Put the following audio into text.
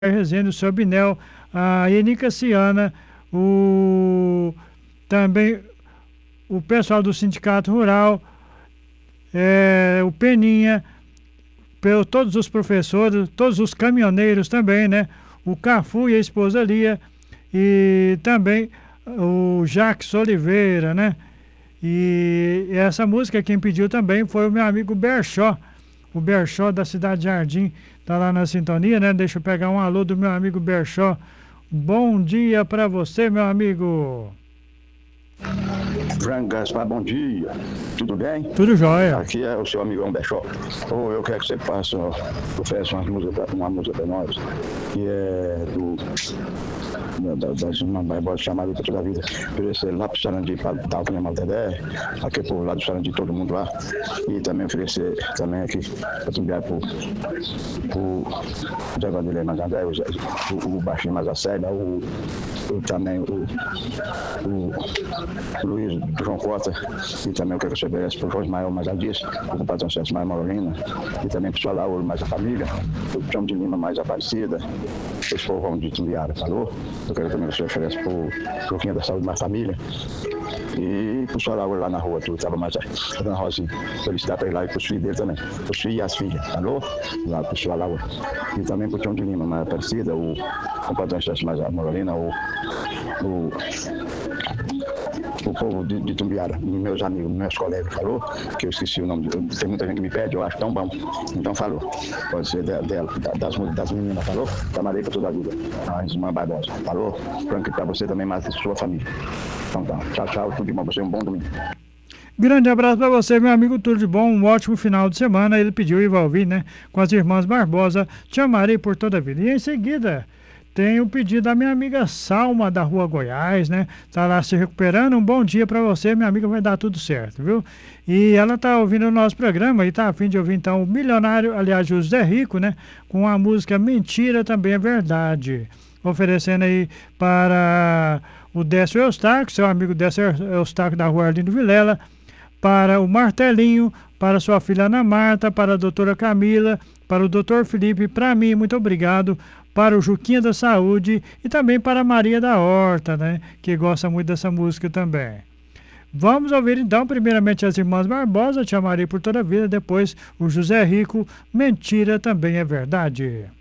Rezende, o seu Binel, a Eni Cassiana, também o pessoal do Sindicato Rural, o Peninha, todos os professores, todos os caminhoneiros também, né? O Cafu e a esposa Lia, e também o Jacques Oliveira, né? E essa música quem pediu também foi o meu amigo Berchó, o Berchó da Cidade Jardim, tá lá na sintonia, né? Deixa eu pegar um alô do meu amigo Berchó. Bom dia pra você, meu amigo. Frank Gaspar, bom dia. Tudo bem? Tudo jóia. Aqui é o seu amigão Berchó. Eu quero que você ofereça uma música pra nós, que é das irmãs Barbosa, chamada para toda a vida. Oferecer lá pro Sarandi, para dar o Maltedé, aqui por lá do Sarandi, todo mundo lá. E também oferecer também aqui para enviar pro Zé Vanderlei Mazandé, o Baixinho Mazacélia, também o Luiz João Costa, e também eu quero que você ofereça pro Jorge Maior Mazadias, o patrão Celso Maia Marolina, e também pro Lauro mais a família, o João de Lima mais Aparecida, esse povão de Tumbiara, falou? Eu quero também que você ofereça pro Joaquim da Saúde mais família, e pro Lauro lá na rua, tu estava mais dando Rosinha, felicidade para ele lá e pros filhos dele também, pros filhos e as filhas, falou? Lá pro Lauro, e também pro João de Lima mais Aparecida, o patrão Celso mais a Marolina, o povo de Tumbiara, meus amigos, meus colegas, falou? Que eu esqueci o nome, tem muita gente que me pede, eu acho tão bom. Então falou. Pode ser das meninas, falou? Da Maria para toda a vida. A irmã Barbosa, falou? Frank, para você também, mas sua família. Então tá. Tchau, tchau, tudo de bom, você um bom domingo. Grande abraço para você, meu amigo, tudo de bom, um ótimo final de semana. Ele pediu e vai ouvir, né? Com as irmãs Barbosa, te amarei por toda a vida. E em seguida tem o pedido da minha amiga Salma, da Rua Goiás, né? Tá lá se recuperando. Um bom dia pra você, minha amiga, vai dar tudo certo, viu? E ela tá ouvindo o nosso programa e tá a fim de ouvir, então, o milionário, aliás, José Rico, né? Com a música Mentira Também é Verdade. Oferecendo aí para o Décio Eustáquio, seu amigo Décio Eustáquio da Rua Arlindo Vilela, para o Martelinho, para sua filha Ana Marta, para a doutora Camila, para o doutor Felipe, para mim, muito obrigado, para o Juquinha da Saúde e também para a Maria da Horta, né, que gosta muito dessa música também. Vamos ouvir então, primeiramente, as irmãs Barbosa, te amarei por toda a vida, depois o José Rico, Mentira Também é Verdade.